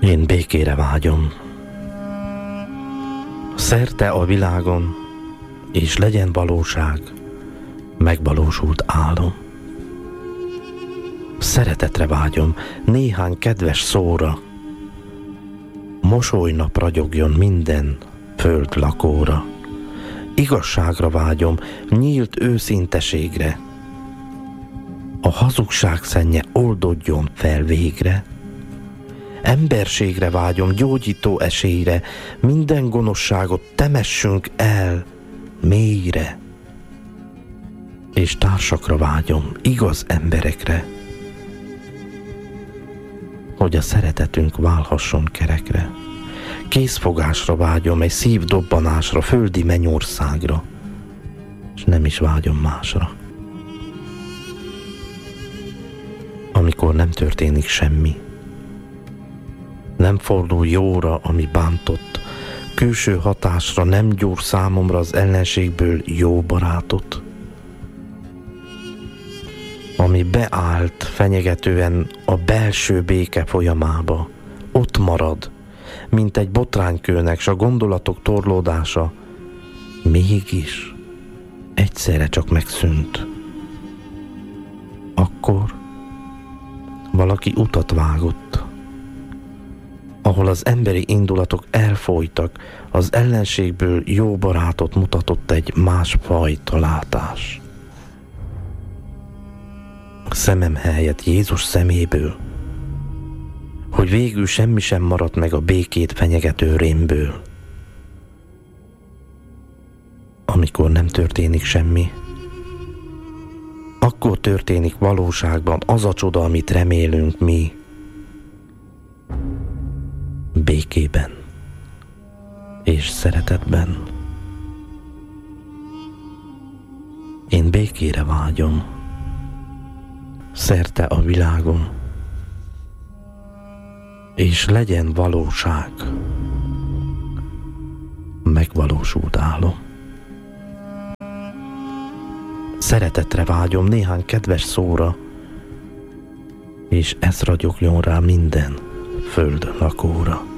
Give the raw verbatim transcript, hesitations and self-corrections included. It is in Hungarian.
Én békére vágyom, szerte a világon, és legyen valóság, megvalósult álom. Szeretetre vágyom, néhány kedves szóra, mosolynap ragyogjon minden föld lakóra. Igazságra vágyom, nyílt őszinteségre, a hazugság szennye oldódjon fel végre. Emberségre vágyom, gyógyító esélyre, minden gonoszságot temessünk el mélyre. És társakra vágyom, igaz emberekre, hogy a szeretetünk válhasson kerekre. Készfogásra vágyom, egy szívdobbanásra, földi mennyországra, és nem is vágyom másra. Amikor nem történik semmi, nem fordul jóra, ami bántott, külső hatásra nem gyúr számomra az ellenségből jó barátot, ami beállt fenyegetően a belső béke folyamába, ott marad, mint egy botránykőnek, s a gondolatok torlódása mégis egyszerre csak megszűnt. Akkor valaki utat vágott, ahol az emberi indulatok elfolytak, az ellenségből jó barátot mutatott egy másfajta látás. Szemem helyett Jézus szeméből, hogy végül semmi sem maradt meg a békét fenyegető rémből. Amikor nem történik semmi, akkor történik valóságban az a csoda, amit remélünk mi. Békében és szeretetben. Én békére vágyom, szerte a világon, és legyen valóság, megvalósult álom. Szeretetre vágyom, néhány kedves szóra, és ez ragyogjon rá minden föld lakóra.